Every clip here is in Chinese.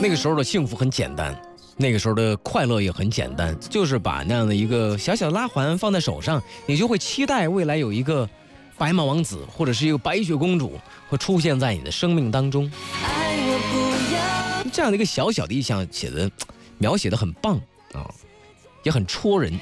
那个时候的幸福很简单，那个时候的快乐也很简单，就是把那样的一个小小的拉环放在手上，你就会期待未来有一个白马王子或者是一个白雪公主会出现在你的生命当中。这样的一个小小的意象描写的很棒啊，也很戳人。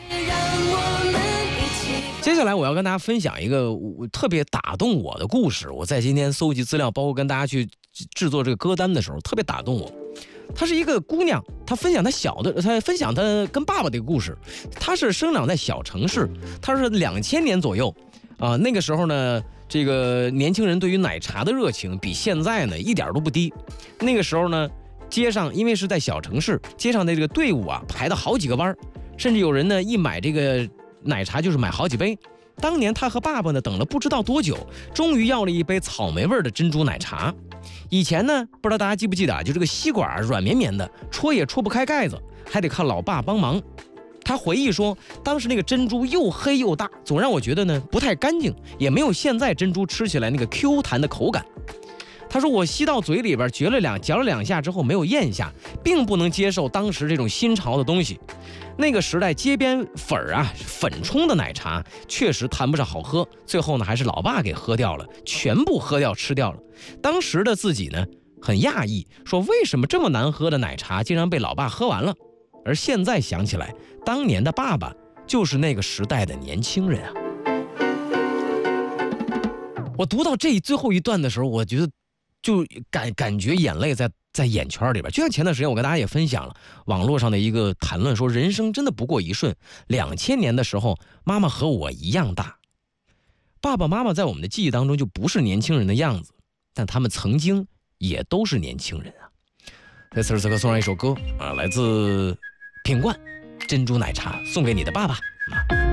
接下来我要跟大家分享一个特别打动我的故事。我在今天搜集资料，包括跟大家去制作这个歌单的时候，特别打动我。她是一个姑娘，她分享她跟爸爸的一个故事。她是生长在小城市，她是2000年左右啊，那个时候呢，这个年轻人对于奶茶的热情比现在呢一点都不低。那个时候呢，街上因为是在小城市，街上的这个队伍啊排了好几个班，甚至有人呢一买这个奶茶就是买好几杯。当年他和爸爸呢等了不知道多久，终于要了一杯草莓味的珍珠奶茶。以前呢，不知道大家记不记得啊，就这个吸管软绵绵的，戳也戳不开盖子，还得靠老爸帮忙。他回忆说，当时那个珍珠又黑又大，总让我觉得呢不太干净，也没有现在珍珠吃起来那个 Q 弹的口感。他说我吸到嘴里边嚼了两下之后没有咽下，并不能接受当时这种新潮的东西。那个时代街边粉冲的奶茶确实谈不上好喝，最后呢还是老爸给喝掉了，全部吃掉了。当时的自己呢很讶异，说为什么这么难喝的奶茶竟然被老爸喝完了。而现在想起来，当年的爸爸就是那个时代的年轻人啊。我读到这最后一段的时候，我觉得就感觉眼泪在眼圈里边。就像前段时间我跟大家也分享了网络上的一个谈论，说人生真的不过一瞬。2000年的时候，妈妈和我一样大，爸爸妈妈在我们的记忆当中就不是年轻人的样子，但他们曾经也都是年轻人啊。在此时此刻送上一首歌啊，来自品冠珍珠奶茶，送给你的爸爸。